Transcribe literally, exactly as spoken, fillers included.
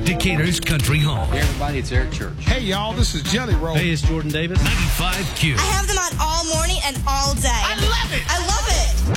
Decatur's country home. Hey, everybody, it's Eric Church. Hey, y'all, this is Jelly Roll. Hey, it's Jordan Davis. ninety-five Q. I have them on all